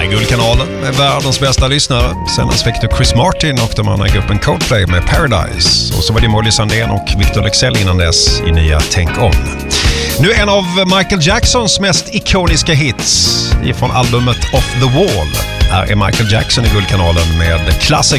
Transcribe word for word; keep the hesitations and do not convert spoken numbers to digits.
är Guldkanalen med världens bästa lyssnare. Senast fick du Chris Martin och de andra i gruppen Coldplay med Paradise. Och så var det Molly Sandén och Victor Leksell innan dess i nya Tänk om. Nu en av Michael Jacksons mest ikoniska hits ifrån albumet Off the Wall. Här är Michael Jackson i Guldkanalen med Classic